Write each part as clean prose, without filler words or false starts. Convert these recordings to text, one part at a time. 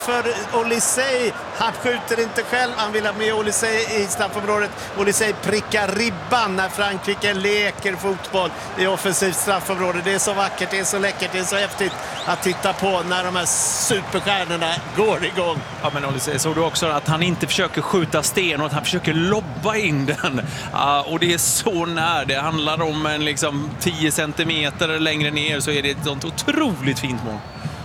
för Olysej. Han skjuter inte själv, han vill ha med Olysej i straffområdet. Olysej prickar ribban när Frankrike leker fotboll i offensivt straffområde. Det är så vackert, det är så läckert, det är så häftigt att titta på när de här superstjärnorna går igång. Ja, men Olysej, såg du också att han inte försöker skjuta sten och att han försöker lobba in den. Och det är så när det handlar om en 10 centimeter längre ner, så är det ett sånt otroligt fint mål.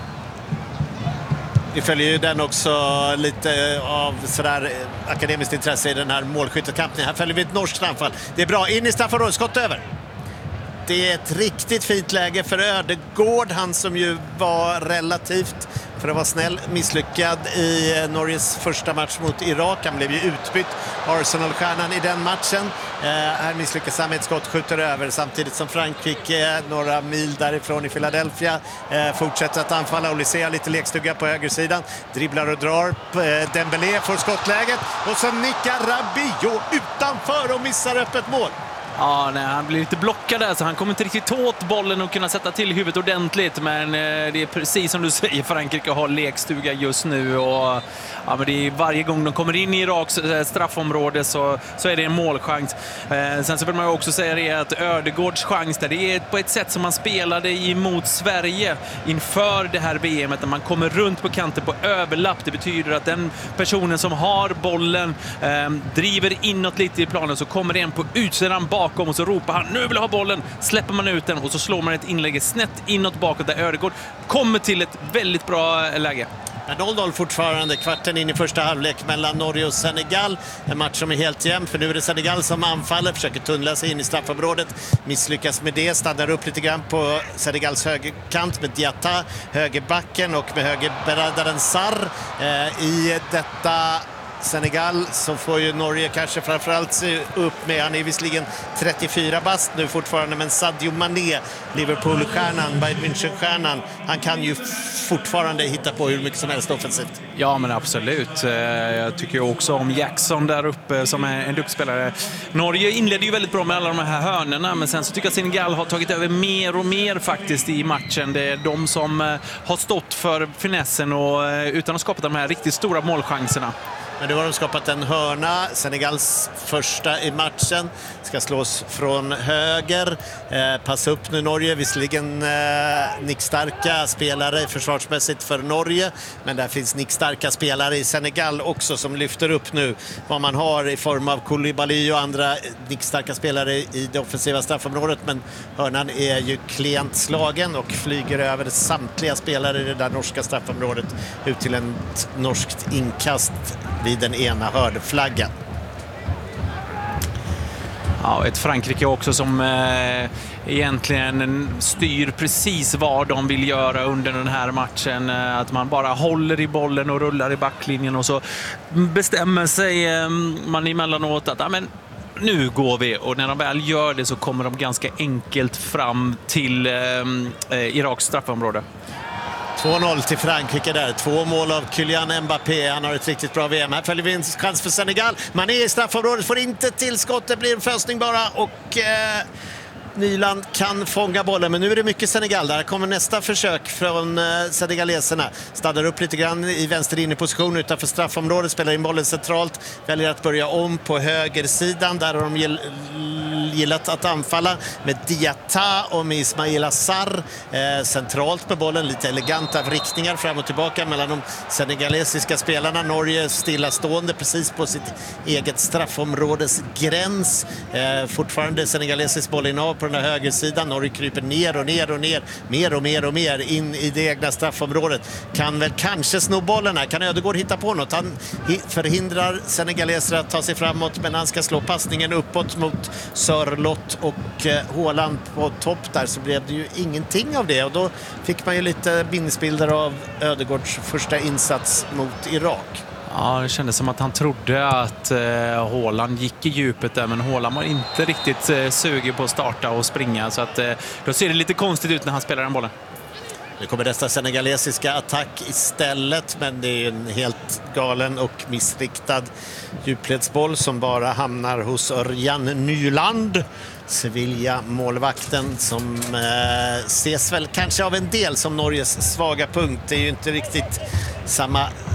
Vi följer ju den också lite av sådär akademiskt intresse i den här målskyttekampen. Här följer vi ett norskt anfall. Det är bra, in i straffområdet, skott över. Det är ett riktigt fint läge för Ödegård, han som ju var relativt, för att vara snäll, misslyckad i Norges första match mot Irak. Han blev ju utbytt, Arsenal-stjärnan i den matchen. Här misslyckas han med ett skott, skjuter över, samtidigt som Frankrike några mil därifrån i Philadelphia fortsätter att anfalla. Olysej har lite lekstuga på högersidan, dribblar och drar. Dembélé får skottläget och så nickar Rabiot utanför och missar öppet mål. Ja, nej, han blir lite blockad där, så han kommer inte riktigt åt bollen och kunna sätta till huvudet ordentligt. Men det är precis som du säger, Frankrike har lekstuga just nu. Och ja, men det är varje gång de kommer in i Iraks straffområde så är det en målchans. Sen så vill man ju också säga det att Ödegårds chans där, det är på ett sätt som man spelade emot Sverige inför det här VMet, när man kommer runt på kanten på överlapp. Det betyder att den personen som har bollen driver inåt lite i planen, så kommer det en på utsidan bakom och så ropar han, nu vill jag ha bollen, släpper man ut den och så slår man ett inlägg snett inåt bakåt där Ödegård kommer till ett väldigt bra läge. 0-0 fortfarande, kvarten in i första halvlek mellan Norge och Senegal. En match som är helt jämn, för nu är det Senegal som anfaller, försöker tunnla sig in i straffområdet, misslyckas med det, stannar upp lite grann på Senegals högerkant med Diatta, högerbacken, och med högerberedaren Sarr. I detta Senegal så får ju Norge kanske framförallt se upp med, han är visserligen 34 bast nu fortfarande, men Sadio Mané, Liverpool-stjärnan, Bayern München-stjärnan, han kan ju fortfarande hitta på hur mycket som helst offensivt. Ja, men absolut. Jag tycker också om Jackson där uppe som är en duktspelare. Norge inledde ju väldigt bra med alla de här hörnerna, men sen så tycker jag Senegal har tagit över mer och mer faktiskt i matchen. Det är de som har stått för finessen och utan att skapa de här riktigt stora målchanserna. Men nu har de skapat en hörna, Senegals första i matchen, ska slås från höger. Passa upp nu Norge, visserligen nickstarka spelare försvarsmässigt för Norge, men där finns nickstarka spelare i Senegal också som lyfter upp nu vad man har i form av Koulibaly och andra nickstarka spelare i det offensiva straffområdet, men hörnan är ju klent slagen och flyger över samtliga spelare i det där norska straffområdet ut till en norskt inkast vid den ena hörnflaggan. Ja, ett Frankrike också som egentligen styr precis vad de vill göra under den här matchen. Att man bara håller i bollen och rullar i backlinjen, och så bestämmer sig man emellanåt att men nu går vi, och när de väl gör det så kommer de ganska enkelt fram till Iraks straffområde. 2-0 till Frankrike där. 2 mål av Kylian Mbappé. Han har ett riktigt bra VM. Här följer vi en chans för Senegal. Man är i straffområdet, får inte tillskott. Det blir en fösning bara, och Nyland kan fånga bollen, men nu är det mycket Senegal. Där kommer nästa försök från senegaleserna. Stannar upp lite grann i vänster inneposition utanför straffområdet, spelar in bollen centralt, väljer att börja om på högersidan. Där har de gillat att anfalla med Diatta och med Ismaila Sarr centralt med bollen. Lite eleganta vrickningar fram och tillbaka mellan de senegalesiska spelarna. Norge stillastående precis på sitt eget straffområdes gräns. Fortfarande senegalesisk bollinnehav på den här högersidan. Norge kryper ner och ner och ner, mer och mer in i det egna straffområdet. Kan väl kanske sno bollen här. Kan Ödegård hitta på något? Han förhindrar senegaleser att ta sig framåt, men han ska slå passningen uppåt mot Sörlott och Haaland på topp där, så blev det ju ingenting av det, och då fick man ju lite minnesbilder av Ödegårds första insats mot Irak. Ja, det kändes som att han trodde att Haaland gick i djupet där, men Haaland var inte riktigt sugen på att starta och springa, så att då ser det lite konstigt ut när han spelar den bollen. Nu kommer dessa senegalesiska attack istället, men det är en helt galen och missriktad djupledsboll som bara hamnar hos Örjan Nyland, Sevilla-målvakten, som ses väl kanske av en del som Norges svaga punkt. Det är ju inte riktigt samma